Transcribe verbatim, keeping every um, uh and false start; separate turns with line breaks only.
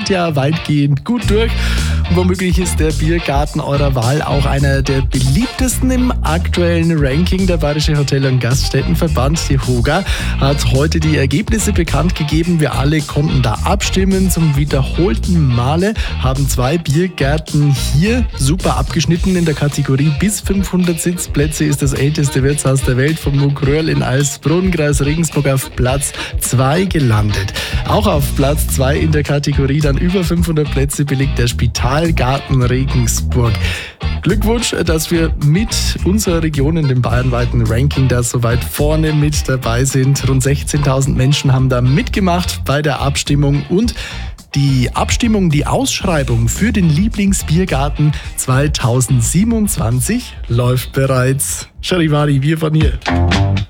sind ja weitgehend gut durch. Und womöglich ist der Biergarten eurer Wahl auch einer der beliebtesten im aktuellen Ranking. Der Bayerische Hotel- und Gaststättenverband, die HOGA, hat heute die Ergebnisse bekannt gegeben. Wir alle konnten da abstimmen. Zum wiederholten Male haben zwei Biergärten hier super abgeschnitten. In der Kategorie bis fünfhundert Sitzplätze ist das älteste Wirtshaus der Welt vom Muckröhrl in Alsbrunn, Kreis Regensburg, auf Platz zwei gelandet. Auch auf Platz zwei in der Kategorie dann über fünfhundert Plätze belegt der Spitalgarten Regensburg. Glückwunsch, dass wir mit unserer Region in dem bayernweiten Ranking da so weit vorne mit dabei sind. Rund sechzehntausend Menschen haben da mitgemacht bei der Abstimmung und die Abstimmung, die Ausschreibung für den Lieblingsbiergarten zweitausendsiebenundzwanzig läuft bereits. Charivari, wir von hier.